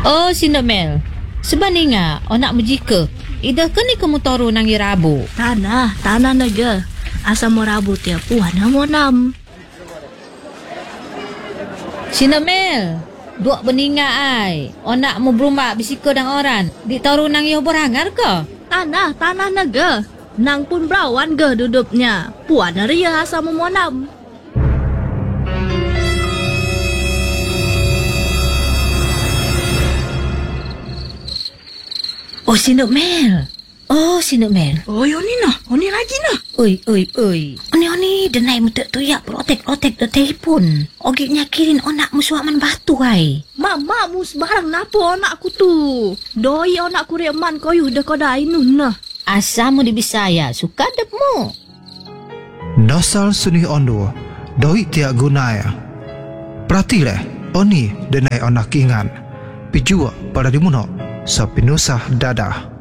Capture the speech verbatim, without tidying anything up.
Oh, Sina Mel. Sebandinga onak mujika. Ida ke ni kamu toru nangi rabu? Tanah, tanah naga. Asa mo rabu tiap puan mo nam. Sina Mel. Dua beninga ai. Onak mu berumak bisiko dang orang. Di toru nangi obor hangar ke? Tanah, tanah naga. Nang pun berawan ke dudupnya. Puan ria asa mo mo nam. Oh, Sina Mel. Oh, Sina Mel. Oh, oni nah. Oni lagi nah. Oi, oi, oi. Oni-oni denai mutak tu ya protek-protek de telefon. Ogi nyakirin onak musuaman batu ai. Mama mus barang napo anakku tu. Doi anakku reman koyuh de kodai nun nah. Asamu di Bisaya suka depmu. Nosal suni ondo. Doi tiak gunaya. Pratile oni denai onak ingan. Pijua pada dimuno. Sapinusah dadah.